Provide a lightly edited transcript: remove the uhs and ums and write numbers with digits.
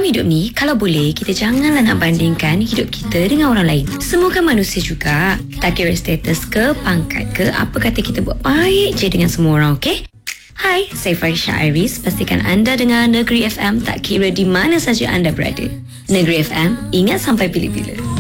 hidup ni, kalau boleh, kita janganlah nak bandingkan hidup kita dengan orang lain. Semua kan manusia juga. Tak kira status ke, pangkat ke, apa kata kita buat baik je dengan semua orang, okey? Hai, saya Farisha Iris. Pastikan anda dengar Negeri FM tak kira di mana saja anda berada. Negeri FM, ingat sampai bila-bila.